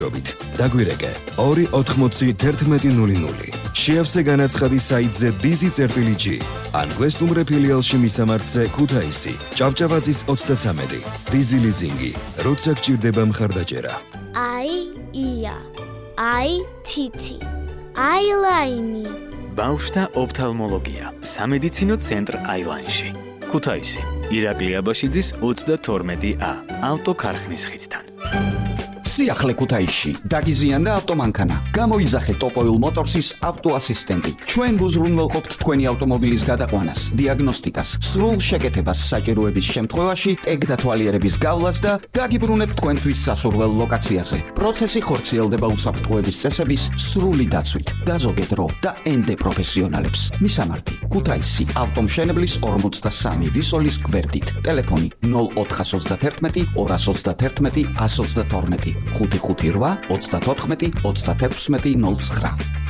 დაგვირეკე 2801100. შეავსე განაცხადი საიტზე DIZI.G ან გვესტუმრე ფილიალში მისამართზე ქუთაისი, ჭავჭავაძის 33. DIZI ლიზინგი, როცა გჭირდება მხარდაჭერა. ია, თითი, აილაინი. ბავშვთა ოფთალმოლოგია, სამედიცინო ცენტრ აილაინში. ქუთაისი, ირაკლი აბაშიძის 32A, ავტოქარხნის ხიდთან. სიახლე ქუთაისში, დაგიზიანდა ავტომანქანა. გამოიძახე ტოპოილ მოტორსის ავტოასისტენტი. ჩვენ გუზრუნველყოფთ თქვენი ავტომობილის გადაყვანას, დიაგნოსტიკას, სრულ შეკეთებას საჭიროების შემთხვევაში, ეგ დათვალიერების გავლას და დაგიბრუნებთ თქვენთვის სასურველ ლოკაციაზე. პროცესი ხორციელდება უსაფრთხოების წესების სრული დაცვით. დაზოგეთ რო და ენდე პროფესიონალებს. მისამართი: ქუთაისი, ავტომშენებლის 43 ვისოლის გვერდით. ტელეფონი 0431 231 122. 558 34 36 09.